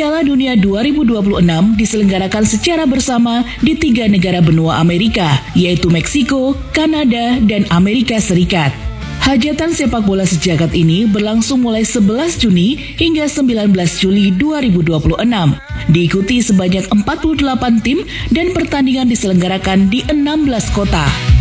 Piala Dunia 2026 diselenggarakan secara bersama di 3 negara benua Amerika, yaitu Meksiko, Kanada, dan Amerika Serikat. Hajatan sepak bola sejagat ini berlangsung mulai 11 Juni hingga 19 Juli 2026. Diikuti sebanyak 48 tim dan pertandingan diselenggarakan di 16 kota.